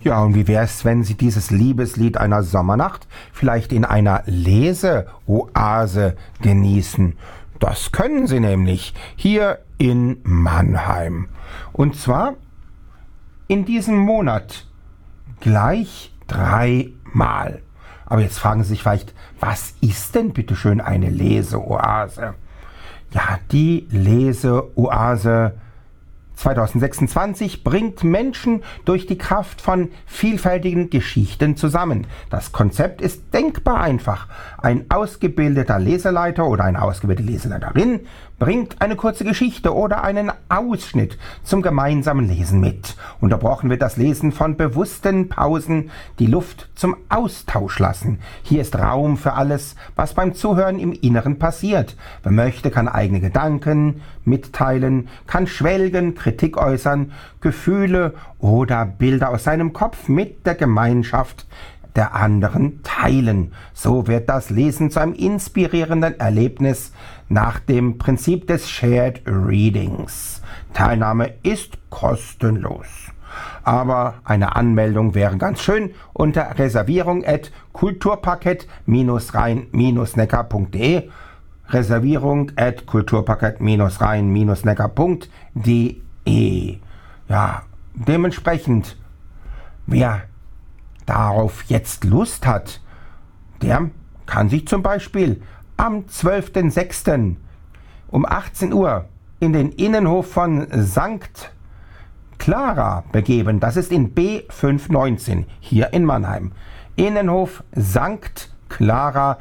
Ja, und wie wär's, wenn Sie dieses Liebeslied einer Sommernacht vielleicht in einer Leseoase genießen? Das können Sie nämlich hier in Mannheim. Und zwar in diesem Monat gleich 3-mal. Aber jetzt fragen Sie sich vielleicht, was ist denn bitteschön eine Leseoase? Ja, die Leseoase 2026 bringt Menschen durch die Kraft von vielfältigen Geschichten zusammen. Das Konzept ist denkbar einfach. Ein ausgebildeter Leseleiter oder eine ausgebildete Leseleiterin bringt eine kurze Geschichte oder einen Ausschnitt zum gemeinsamen Lesen mit. Unterbrochen wird das Lesen von bewussten Pausen, die Luft zum Austausch lassen. Hier ist Raum für alles, was beim Zuhören im Inneren passiert. Wer möchte, kann eigene Gedanken mitteilen, kann schwelgen, Kritik äußern, Gefühle oder Bilder aus seinem Kopf mit der Gemeinschaft der anderen teilen. So wird das Lesen zu einem inspirierenden Erlebnis nach dem Prinzip des Shared Readings. Teilnahme ist kostenlos. Aber eine Anmeldung wäre ganz schön unter reservierung@kulturparkett-rhein-neckar.de reservierung@kulturparkett-rhein-neckar.de. Ja, dementsprechend, wer darauf jetzt Lust hat, der kann sich zum Beispiel am 12.06. um 18 Uhr in den Innenhof von St. Clara begeben. Das ist in B519 hier in Mannheim. Innenhof St. Clara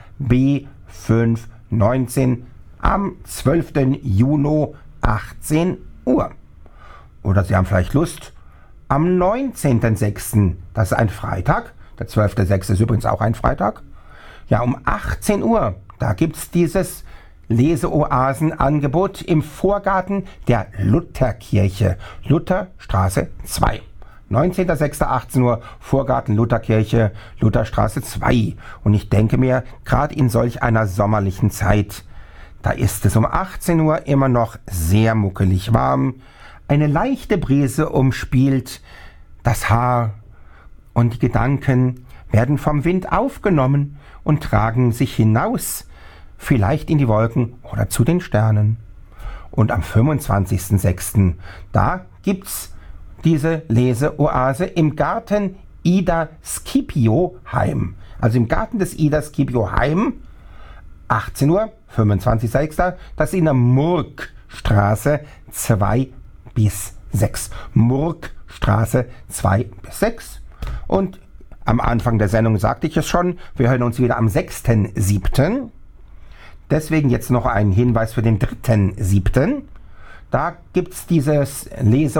B519 am 12. Juni 18 Uhr. Oder Sie haben vielleicht Lust, am 19.06., das ist ein Freitag, der 12.06. ist übrigens auch ein Freitag, ja, um 18 Uhr, da gibt es dieses Leseoasenangebot im Vorgarten der Lutherkirche, Lutherstraße 2. 19.06. 18 Uhr, Vorgarten Lutherkirche, Lutherstraße 2. Und ich denke mir, gerade in solch einer sommerlichen Zeit, da ist es um 18 Uhr immer noch sehr muckelig warm. Eine leichte Brise umspielt das Haar und die Gedanken werden vom Wind aufgenommen und tragen sich hinaus, vielleicht in die Wolken oder zu den Sternen. Und am 25.06. da gibt's diese Leseoase im Garten Ida Scipio Heim. Also im Garten des Ida Scipio Heim, 18 Uhr, 25.06. Das ist in der Murkstraße 2 bis 6. Murkstraße 2 bis 6. Und am Anfang der Sendung sagte ich es schon, wir hören uns wieder am 6.07. Deswegen jetzt noch ein Hinweis für den 3.07. Da gibt es dieses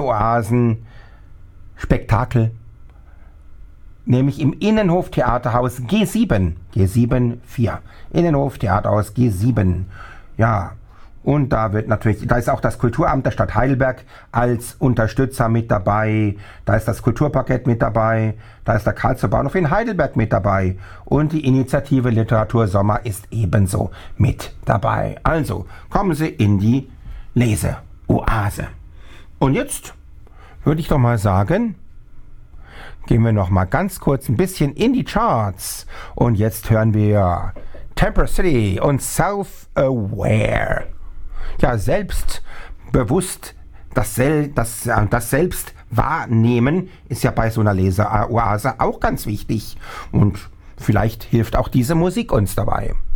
Leseoasen-Spektakel, nämlich im Innenhof Theaterhaus G7. G7 4. Innenhof Theaterhaus G7. Ja, und da ist auch das Kulturamt der Stadt Heidelberg als Unterstützer mit dabei, da ist das Kulturparkett mit dabei, da ist der Karlsruher Bahnhof in Heidelberg mit dabei und die Initiative Literatur Sommer ist ebenso mit dabei. Also kommen Sie in die Leseoase. Und jetzt würde ich doch mal sagen, gehen wir noch mal ganz kurz ein bisschen in die Charts. Und jetzt hören wir Temper City und Self-Aware. Ja, selbstbewusst, das Selbst wahrnehmen ist ja bei so einer Leseoase auch ganz wichtig. Und vielleicht hilft auch diese Musik uns dabei.